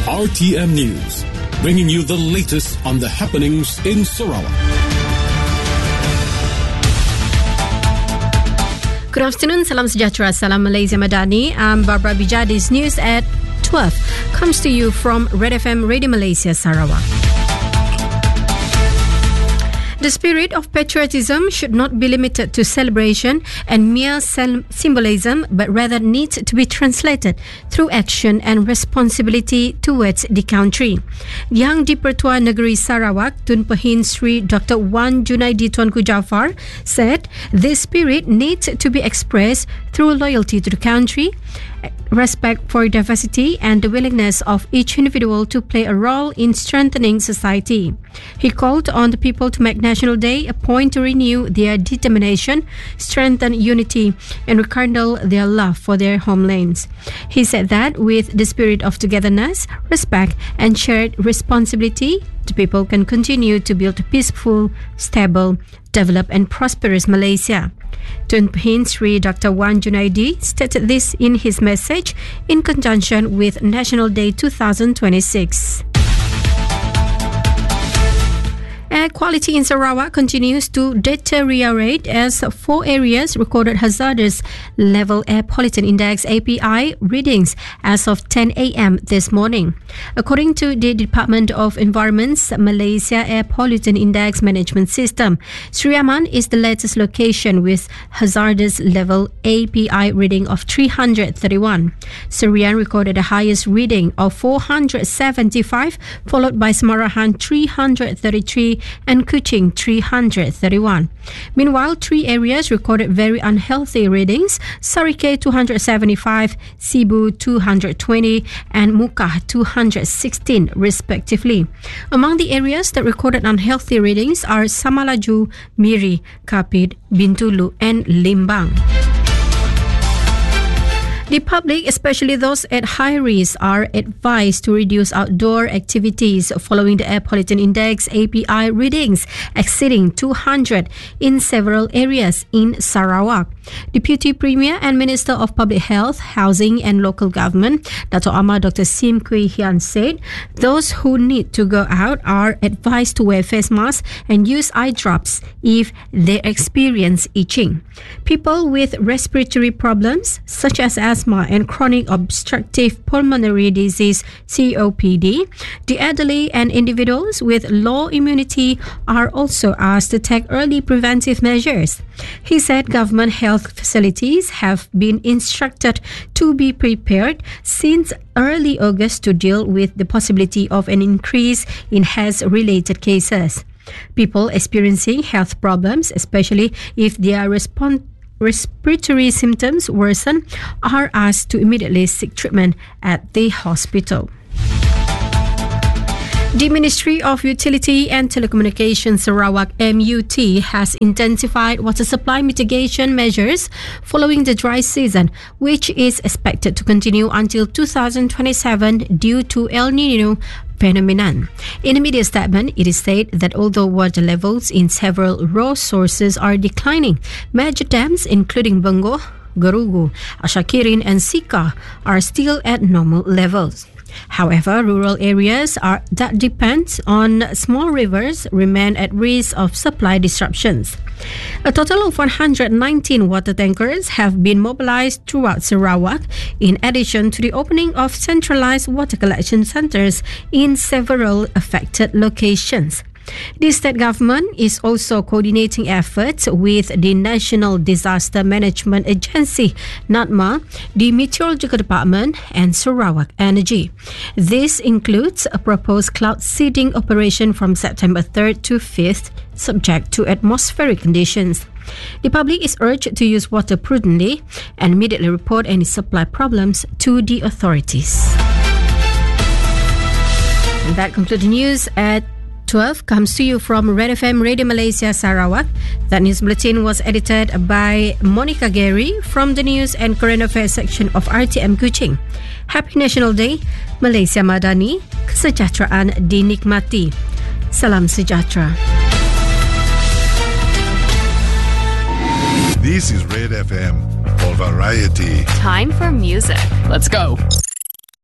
RTM News, bringing you the latest on the happenings in Sarawak. Good afternoon, Salam Sejahtera, Salam Malaysia Madani. I'm Barbara Bijah. This news at 12 comes to you from Red FM Radio Malaysia, Sarawak. The spirit of patriotism should not be limited to celebration and mere symbolism, but rather needs to be translated through action and responsibility towards the country. Yang di-Pertua Negeri Sarawak, Tun Pehin Sri Dr. Wan Junaidi Tuanku Jaafar, said this spirit needs to be expressed through loyalty to the country, respect for diversity, and the willingness of each individual to play a role in strengthening society. He called on the people to make National Day a point to renew their determination, strengthen unity, and rekindle their love for their homelands. He said that with the spirit of togetherness, respect, and shared responsibility, the people can continue to build a peaceful, stable, developed, and prosperous Malaysia. Tun Pehin Sri Dr. Wan Junaidi stated this in his message in conjunction with National Day 2026. Air quality in Sarawak continues to deteriorate as 4 areas recorded hazardous level air pollutant index API readings as of 10 a.m. this morning. According to the Department of Environment's Malaysia Air Pollutant Index Management System, Sri Aman is the latest location with hazardous level API reading of 331. Serian recorded the highest reading of 475, followed by Semarahan 333 and Kuching 331. Meanwhile, 3 areas recorded very unhealthy readings: Sarike 275, Sibu 220, and Mukah 216 respectively. Among the areas that recorded unhealthy readings are Samalaju, Miri, Kapit, Bintulu, and Limbang. The public, especially those at high risk, are advised to reduce outdoor activities following the air pollutant index API readings exceeding 200 in several areas in Sarawak. Deputy Premier and Minister of Public Health, Housing and Local Government, Dato' Amar Dr. Sim Kui Hian said those who need to go out are advised to wear face masks and use eye drops if they experience itching. People with respiratory problems such as asthma and chronic obstructive pulmonary disease COPD, the elderly and individuals with low immunity are also asked to take early preventive measures. He said government health facilities have been instructed to be prepared since early August to deal with the possibility of an increase in health-related cases. People experiencing health problems, especially if their respiratory symptoms worsen, are asked to immediately seek treatment at the hospital. The Ministry of Utility and Telecommunications Sarawak MUT has intensified water supply mitigation measures following the dry season, which is expected to continue until 2027 due to El Nino phenomenon. In a media statement, it is said that although water levels in several raw sources are declining, major dams including Bengoh, Gerugu, Ashakirin and Sika are still at normal levels. However, rural areas that depend on small rivers remain at risk of supply disruptions. A total of 119 water tankers have been mobilized throughout Sarawak, in addition to the opening of centralized water collection centers in several affected locations. The state government is also coordinating efforts with the National Disaster Management Agency, NADMA, the Meteorological Department, and Sarawak Energy. This includes a proposed cloud seeding operation from September 3rd to 5th, subject to atmospheric conditions. The public is urged to use water prudently and immediately report any supply problems to the authorities. And that concludes the news at 12 comes to you from Red FM Radio Malaysia Sarawak. That news bulletin was edited by Monica Gary from the News and Current Affairs section of RTM Kuching. Happy National Day, Malaysia Madani, kesejahteraan dinikmati. Salam sejahtera. This is Red FM for variety. Time for music. Let's go.